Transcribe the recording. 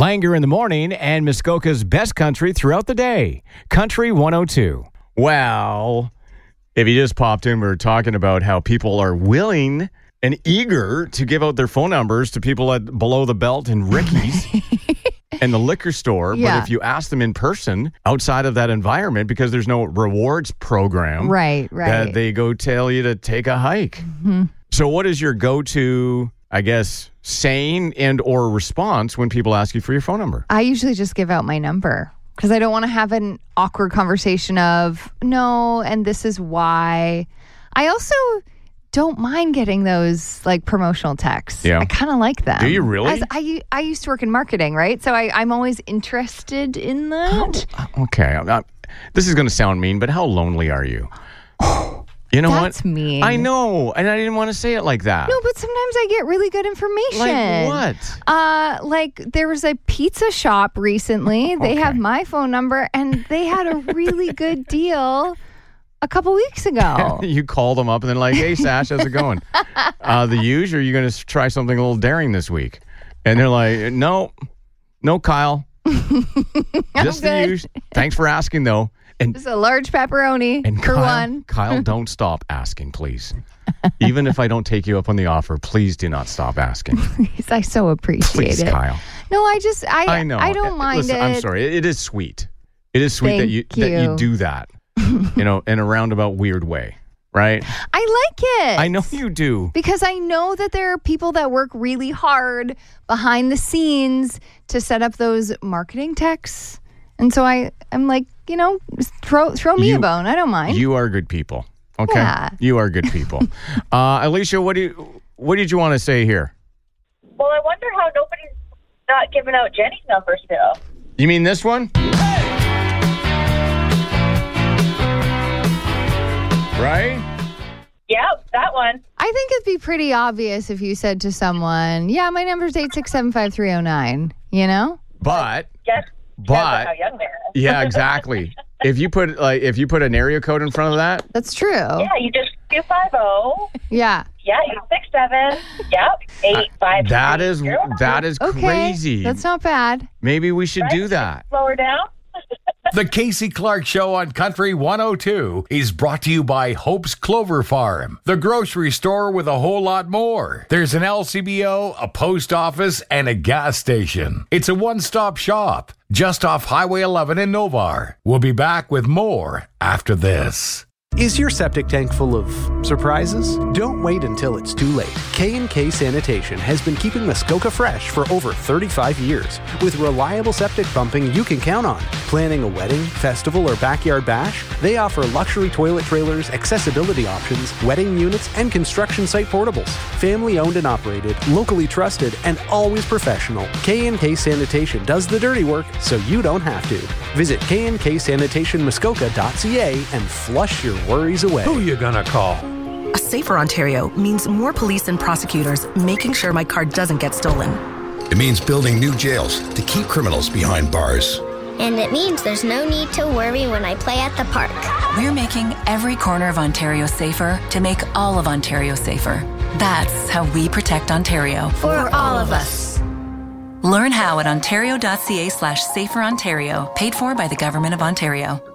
Langer in the morning and Muskoka's best country throughout the day. Country 102. Well, if you just popped in, we were talking about how people are willing and eager to give out their phone numbers to people at Below the Belt and Ricky's and the liquor store. Yeah. But if you ask them in person outside of that environment, because there's no rewards program, Right. that they go tell you to take a hike. Mm-hmm. So what is your go-to, I guess, saying and or response when people ask you for your phone number? I usually just give out my number because I don't want to have an awkward conversation of, no, and this is why. I also don't mind getting those like promotional texts. Yeah. I kind of like them. Do you really? As I used to work in marketing, right? So I'm always interested in that. Okay. This is going to sound mean, but how lonely are you? You know That's what? mean. I know. And I didn't want to say it like that. No, but sometimes I get really good information. Like what? Like there was a pizza shop recently. They have my phone number and they had a really good deal a couple weeks ago. You call them up and then like, hey, Sash, how's it going? The usual, are you going to try something a little daring this week? And they're like, no, Kyle. Just the usual. Thanks for asking, though. And Just a large pepperoni And for Kyle, one. Kyle, don't stop asking, please. Even if I don't take you up on the offer, please do not stop asking. Please, I so appreciate Please, it. Kyle. No, I know. I don't mind Listen, it. I'm sorry. It is sweet. It is sweet Thank that you you. do that, in a roundabout weird way, right? I like it. I know you do. Because I know that there are people that work really hard behind the scenes to set up those marketing texts. And so I'm like, throw me a bone. I don't mind. You are good people. Okay? Yeah. You are good people. Alicia, what did you want to say here? Well, I wonder how nobody's not giving out Jenny's number still. You mean this one? Right? Yep, that one. I think it'd be pretty obvious if you said to someone, yeah, my number's 8675309, But Guess how young they are. yeah, exactly. If you put an area code in front of that, That's true. Yeah, you just 250. Yeah. Yeah, 867. Yep, 853. that is Okay. crazy. That's not bad. Maybe we should do that. Slower down. The Casey Clark Show on Country 102 is brought to you by Hope's Clover Farm, the grocery store with a whole lot more. There's an LCBO, a post office, and a gas station. It's a one-stop shop just off Highway 11 in Novar. We'll be back with more after this. Is your septic tank full of surprises? Don't wait until it's too late. K&K Sanitation has been keeping Muskoka fresh for over 35 years with reliable septic pumping you can count on. Planning a wedding, festival, or backyard bash? They offer luxury toilet trailers, accessibility options, wedding units, and construction site portables. Family owned and operated, locally trusted, and always professional. K&K Sanitation does the dirty work so you don't have to. Visit knksanitationmuskoka.ca and flush your worries away. Who you gonna call? A safer Ontario means more police and prosecutors making sure my car doesn't get stolen. It means building new jails to keep criminals behind bars. And it means there's no need to worry when I play at the park. We're making every corner of Ontario safer to make all of Ontario safer. That's how we protect Ontario. For all of us. Learn how at ontario.ca/saferontario, paid for by the Government of Ontario.